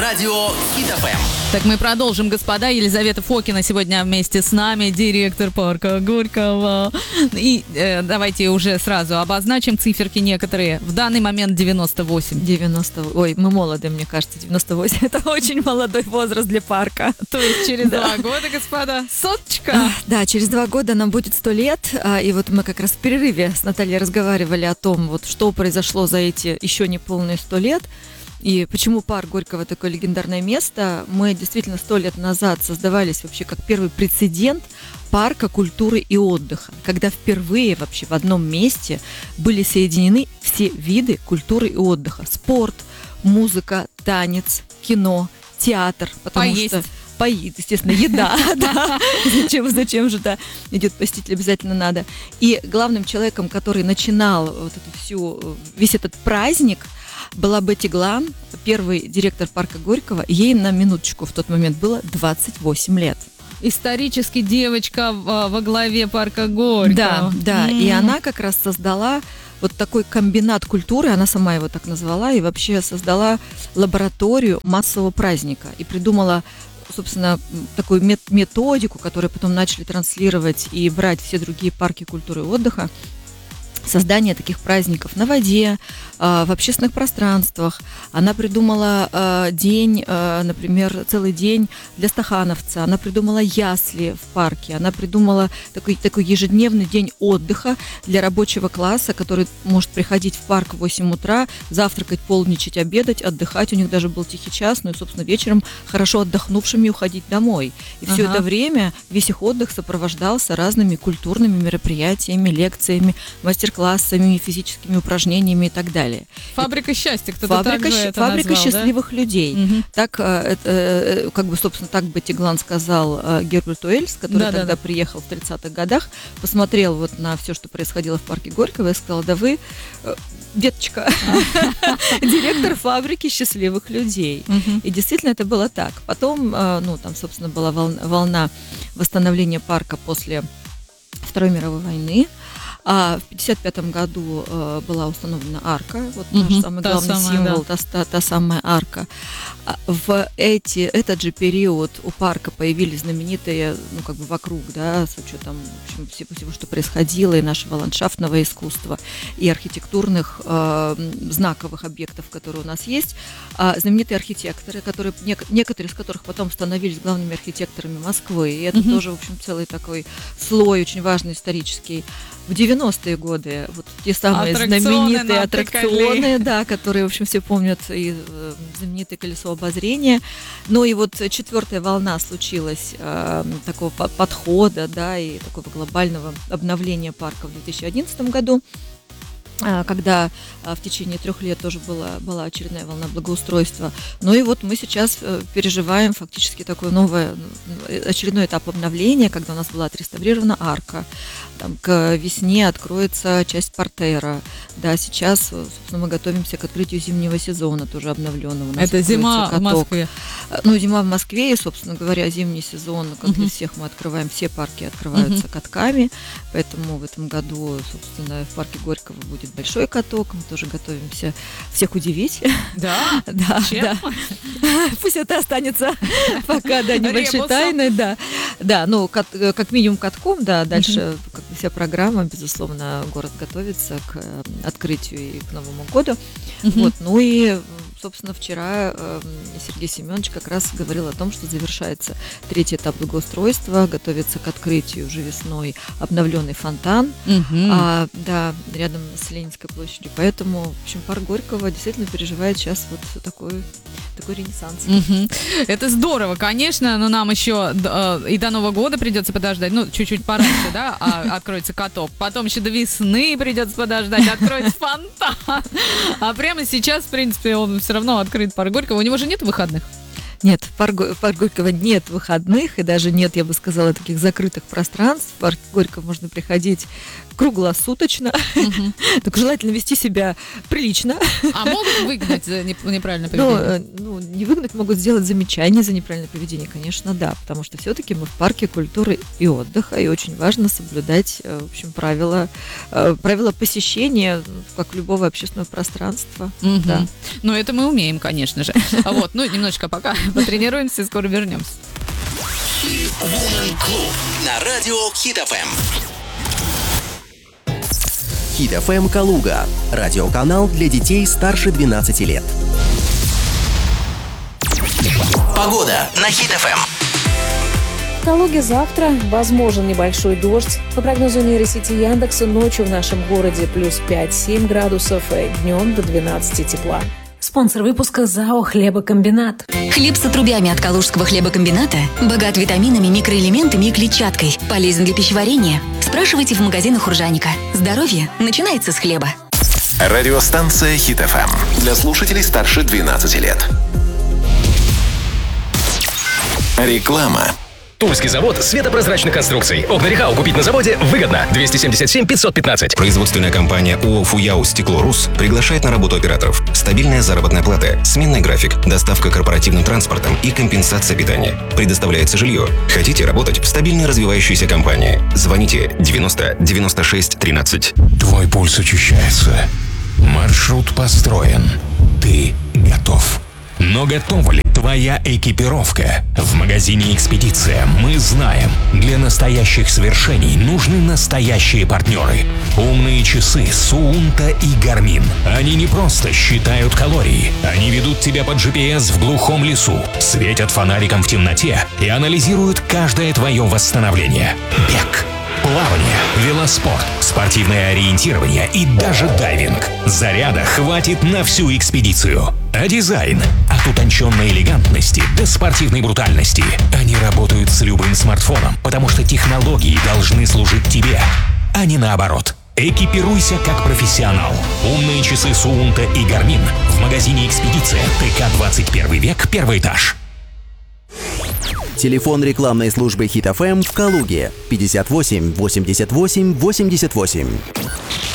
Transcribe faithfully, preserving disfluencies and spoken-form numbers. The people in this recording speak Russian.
Радио Хит эф эм. Так мы продолжим, господа. Елизавета Фокина сегодня вместе с нами, директор парка Горького. И э, давайте уже сразу обозначим циферки некоторые. В данный момент девяносто восемь. девяносто, ой, мы молоды, мне кажется, девяносто восемь. Это очень молодой возраст для парка. То есть через Да. два года, господа, соточка. Да, через два года нам будет сто лет, а, и вот мы как раз в перерыве с Натальей разговаривали о том, вот что произошло за эти еще не полные сто лет, и почему парк Горького такое легендарное место. Мы действительно сто лет назад создавались вообще как первый прецедент парка культуры и отдыха, когда впервые вообще в одном месте были соединены все виды культуры и отдыха. Спорт, музыка, танец, кино, театр, потому Поесть. что поесть, естественно, еда, да. Зачем, зачем же, да, идет посетитель, обязательно надо. И главным человеком, который начинал вот эту всю, весь этот праздник, была Бетти Глан, первый директор парка Горького. Ей на минуточку в тот момент было двадцать восемь лет. Исторически девочка во, во главе парка Горького. Да, да, М. и она как раз создала вот такой комбинат культуры, она сама его так назвала, и вообще создала лабораторию массового праздника и придумала, собственно, такую мет- методику, которую потом начали транслировать и брать все другие парки культуры и отдыха. Создание таких праздников на воде, э, в общественных пространствах. Она придумала э, день, э, например, целый день для стахановца. Она придумала ясли в парке. Она придумала такой, такой ежедневный день отдыха для рабочего класса, который может приходить в парк в восемь утра, завтракать, полдничать, обедать, отдыхать. У них даже был тихий час, ну и, собственно, вечером хорошо отдохнувшими уходить домой. И все Ага. это время весь их отдых сопровождался разными культурными мероприятиями, лекциями, мастер-классами, физическими упражнениями и так далее. Фабрика счастья, кто-то Фабрика, так же щ- это фабрика назвал, да? счастливых людей. Мгм. Так, э, это, э, как бы, собственно, так Бетти Глан сказал э, Герберт Уэльс, который Да-да-да. тогда приехал в тридцатых годах, посмотрел вот на все, что происходило в парке Горького, и сказал: да вы, э, деточка, директор фабрики счастливых людей. Мгм. И действительно это было так. Потом, э, ну, там, собственно, была волна, волна восстановления парка после Второй мировой войны. А в пятьдесят пятом году э, была установлена арка, вот Мгм, наш самый та главный самая, символ, та, та- та самая арка. А В эти, этот же период у парка появились знаменитые, ну, как бы вокруг, да, с учетом, в общем, всего, всего, что происходило, и нашего ландшафтного искусства, и архитектурных э, знаковых объектов, которые у нас есть, а, знаменитые архитекторы, которые, нек- некоторые из которых потом становились главными архитекторами Москвы, и это Мгм. тоже, в общем, целый такой слой очень важный исторический. В девяностые годы вот те самые Аттракционы знаменитые натыкали. аттракционы, да, которые, в общем, все помнят, и э, знаменитое колесо обозрения. Ну и вот четвертая волна случилась э, такого по- подхода, да, и такого глобального обновления парка в две тысячи одиннадцатом году, а, когда а, в течение трех лет тоже была, была очередная волна благоустройства. Ну и вот мы сейчас э, переживаем фактически такой новый, ну, очередной этап обновления, когда у нас была отреставрирована арка. Там, к весне откроется часть портера. Да, сейчас, э, собственно, мы готовимся к открытию зимнего сезона, тоже обновленного. У нас Это откроется зима в каток. Москве. Э, Ну, зима в Москве, и, собственно говоря, зимний сезон, как для Мгм. всех, мы открываем, все парки открываются катками, поэтому в этом году, собственно, в парке Горького будет большой каток, мы тоже готовимся всех удивить. Да? Да, Чем? да. Пусть это останется пока, да, небольшой Ребусом. тайной, да. Да, ну, кат- э, как минимум катком, да, дальше как бы вся программа, безусловно, город готовится к э, открытию и к Новому году. Мгм. Вот, ну и, собственно, вчера э, Сергей Семенович как раз говорил о том, что завершается третий этап благоустройства, готовится к открытию уже весной обновленный фонтан, Мгм. а, да, рядом с Ленинской площадью. Поэтому, в общем, парк Горького действительно переживает сейчас вот такой, такой ренессанс. Мгм. Это здорово, конечно, но нам еще д- э, и до Нового года придется подождать, ну, чуть-чуть пораньше, да, а- откроется каток. Потом еще до весны придется подождать, откроется фонтан. А прямо сейчас, в принципе, он все равно открыт, парк Горького. У него же нет выходных. Нет, в парк, в парк Горького нет выходных, и даже нет, я бы сказала, таких закрытых пространств. В парк Горького можно приходить круглосуточно. Мгм. Только желательно вести себя прилично. А могут выгнать за неп- неправильное поведение? Ну, ну, не выгнать, могут сделать замечание за неправильное поведение, конечно, да, потому что все-таки мы в парке культуры и отдыха, и очень важно соблюдать, э, в общем, правила, э, правила посещения, как любого общественного пространства. Мгм. Да. Ну, это мы умеем, конечно же. А вот, ну, немножечко пока потренируемся, и скоро вернемся. Клуб на радио Хит эф эм. Хит эф эм Калуга. Радиоканал для детей старше двенадцати лет. Погода на Хит эф эм. В Калуге завтра возможен небольшой дождь. По прогнозу нейросети Яндекса, ночью в нашем городе плюс пять-семь градусов, днем до двенадцати тепла. Спонсор выпуска ЗАО «Хлебокомбинат». Хлеб с отрубями от Калужского хлебокомбината богат витаминами, микроэлементами и клетчаткой. Полезен для пищеварения. Спрашивайте в магазинах Уржаника. Здоровье начинается с хлеба. Радиостанция Хит эф эм. Для слушателей старше двенадцати лет. Реклама. Тульский завод светопрозрачных конструкций. Окна Рехау купить на заводе выгодно. двести семьдесят семь пятьсот пятнадцать. Производственная компания ООО «Фуяу Стекло-Рус» приглашает на работу операторов. Стабильная заработная плата, сменный график, доставка корпоративным транспортом и компенсация питания. Предоставляется жилье. Хотите работать в стабильной развивающейся компании? Звоните девяносто девяносто шесть тринадцать. Твой пульс учащается. Маршрут построен. Ты готов. Но готова ли твоя экипировка? В магазине «Экспедиция» мы знаем, для настоящих свершений нужны настоящие партнеры. Умные часы Суунта и Гармин. Они не просто считают калории. Они ведут тебя по джи пи эс в глухом лесу, светят фонариком в темноте и анализируют каждое твое восстановление. Бег, плавание, велоспорт, спортивное ориентирование и даже дайвинг. Заряда хватит на всю экспедицию. А дизайн? От утонченной элегантности до спортивной брутальности. Они работают с любым смартфоном, потому что технологии должны служить тебе, а не наоборот. Экипируйся как профессионал. Умные часы Суунта и Гармин в магазине «Экспедиция», ТК двадцать первый век, первый этаж. Телефон рекламной службы Хит эф эм в Калуге. пятьдесят восемь восемьдесят восемь восемьдесят восемь.